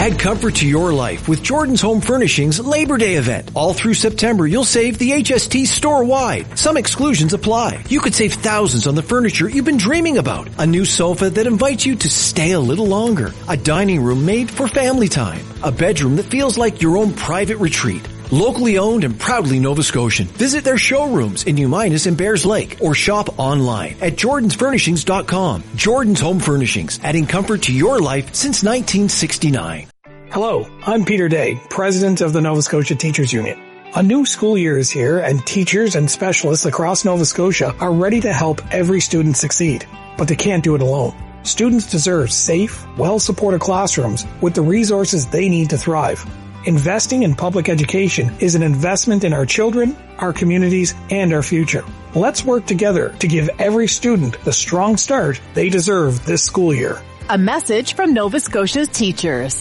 Add comfort to your life with Jordan's Home Furnishings Labor Day event. All through September, you'll save the HST store-wide. Some exclusions apply. You could save thousands on the furniture you've been dreaming about. A new sofa that invites you to stay a little longer. A dining room made for family time. A bedroom that feels like your own private retreat. Locally owned and proudly Nova Scotian. Visit their showrooms in New Minas and Bears Lake or shop online at jordansfurnishings.com. Jordan's Home Furnishings, adding comfort to your life since 1969. Hello, I'm Peter Day, President of the Nova Scotia Teachers Union. A new school year is here and teachers and specialists across Nova Scotia are ready to help every student succeed. But they can't do it alone. Students deserve safe, well-supported classrooms with the resources they need to thrive. Investing in public education is an investment in our children, our communities, and our future. Let's work together to give every student the strong start they deserve this school year. A message from Nova Scotia's teachers.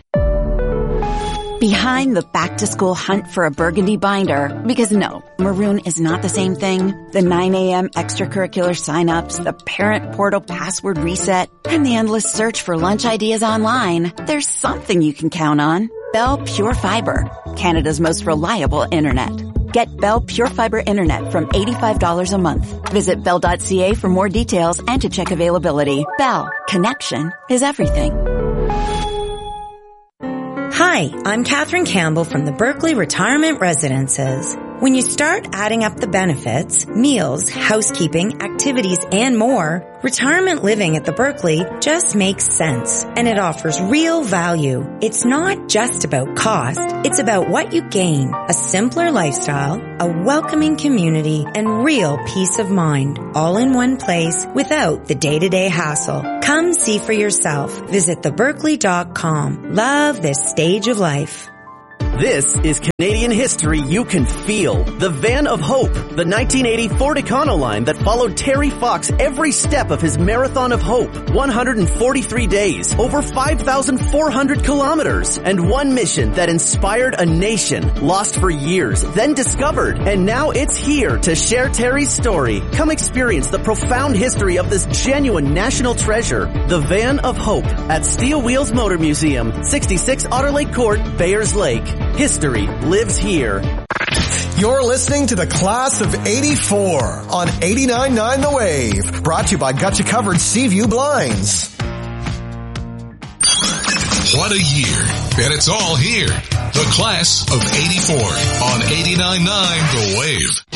Behind the back-to-school hunt for a burgundy binder, because no, maroon is not the same thing. The 9 a.m. extracurricular sign-ups, the parent portal password reset, and the endless search for lunch ideas online. There's something you can count on. Bell Pure Fibre, Canada's most reliable internet. Get Bell Pure Fibre internet from $85 a month. Visit bell.ca for more details and to check availability. Bell, connection is everything. Hi, I'm Catherine Campbell from the Berkeley Retirement Residences. When you start adding up the benefits, meals, housekeeping, activities, and more, retirement living at the Berkeley just makes sense, and it offers real value. It's not just about cost, it's about what you gain: a simpler lifestyle, a welcoming community, and real peace of mind, all in one place without the day-to-day hassle. Come see for yourself. Visit theberkeley.com. Love this stage of life. This is Canadian history you can feel. The Van of Hope, the 1980 Ford Econoline that followed Terry Fox every step of his Marathon of Hope. 143 days, over 5,400 kilometers, and one mission that inspired a nation, lost for years, then discovered, and now it's here to share Terry's story. Come experience the profound history of this genuine national treasure. The Van of Hope at Steel Wheels Motor Museum, 66 Otter Lake Court, Bayers Lake. History lives here. You're listening to the Class of 84 on 89.9 The Wave. Brought to you by Gotcha Covered Seaview Blinds. What a year. And it's all here. The Class of 84 on 89.9 The Wave.